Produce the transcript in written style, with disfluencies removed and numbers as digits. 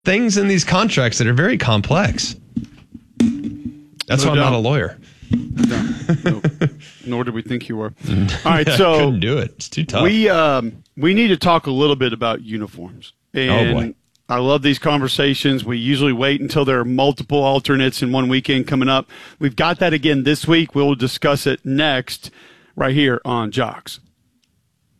things in these contracts that are very complex. That's why I'm not a lawyer. No. Nor did we think you were. All right, so I couldn't do it. It's too tough. We need to talk a little bit about uniforms. And boy. I love these conversations. We usually wait until there are multiple alternates in one weekend coming up. We've got that again this week. We'll discuss it next right here on Jocks.